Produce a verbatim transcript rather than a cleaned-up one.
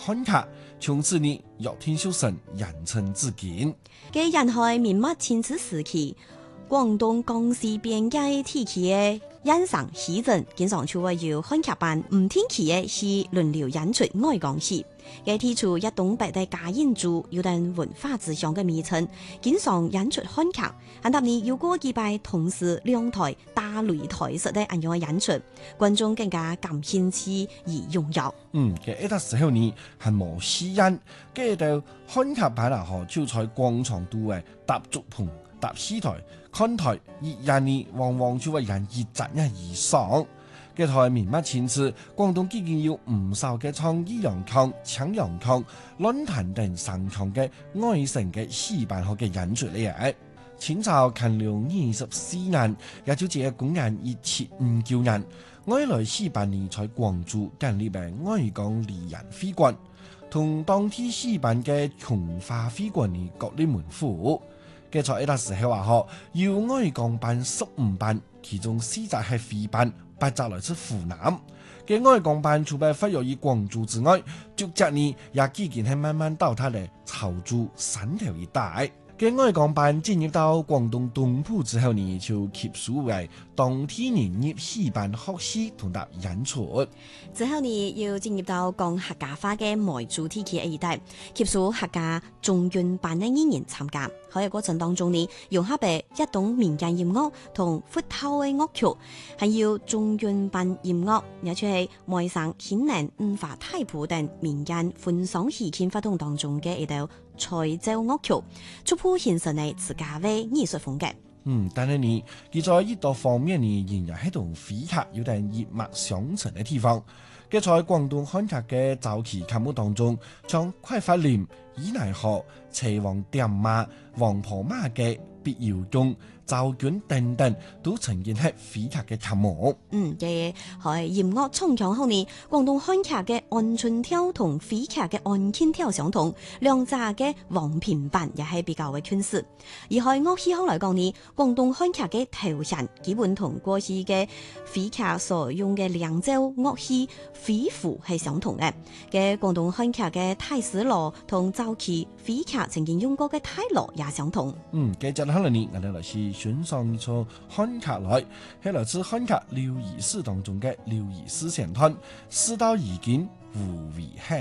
漢客，從此呢樂天修成人稱至今。 嘅人係明末清初時期，廣東江西邊界地區嘅演上戲鎮，經常就會有漢客班唔定期嘅是輪流演出愛江戲。嘅提出一東北的嘉應族有等文化志向嘅名稱，經常演出漢客。很多年有過幾擺同時兩台大擂台式的咁樣嘅演出，觀眾更加感興趣而踴躍。 嗯，嘅一個時候呢係冇私隱，跟住到漢客班啊，嗬，就在廣場度嘅搭竹棚、搭戲台、看台，一人呢往往就會人一百人以上。嘅台明末清初，廣東已經有唔少嘅唱義陽腔、唱陽腔、論壇等上腔嘅外省嘅戲班學嘅演出嚟嘅。清朝乾隆二十四年，也就係公元一七五九年，外來戲班呢在廣州建立嘅愛江梨園戲館，同當地戲班嘅瓊華戲館呢各立門戶。嘅在一個時候話嗬，要愛江班十五班，其中四隻係戲班，八隻來自湖南。嘅愛江班除咗發育於廣州之外，逐漸呢也漸漸係慢慢到他哋潮州、汕頭一帶。嘅愛江班進入到廣東東部之後呢，就吸收為當地人入戲班學戲同搭演出。 之後呢，要進入到講客家話嘅梅州地區一帶，吸收客家中韻班嘅演員參加。喺個過程當中呢，融合嘅一種民間音樂同闊頭嘅樂曲，係要中韻班音樂，也就係梅省興寧五華大埔等民間歡喪喜慶活動當中嘅一道彩奏樂曲，逐步形成嚟自家嘅藝術風格。 嗯，但係呢，佢在呢度方面呢，仍然係同飛客有點一脈相承嘅地方。佢在廣東漢客嘅早期節目當中，像快發林、伊奈河、斜王點馬、黃婆媽嘅必要中、趙卷等等，都曾經係飛客嘅節目。 嗯，嘅係音樂衝強後呢，廣東漢客嘅安春跳同飛客嘅安慶跳相同，兩者嘅黃片版也係比較嘅相似。而喺樂器後來講呢，廣東漢客嘅頭銜基本同過去嘅飛客所用嘅兩奏樂器飛符係相同嘅。嘅廣東漢客嘅太師鑼同早期飛客曾經用過嘅太鑼也相同。 嗯，繼續後來呢，我哋來是欣賞一出漢客來，係來自漢客劉儀式當中嘅劉儀式線團，四到二件無遺憾。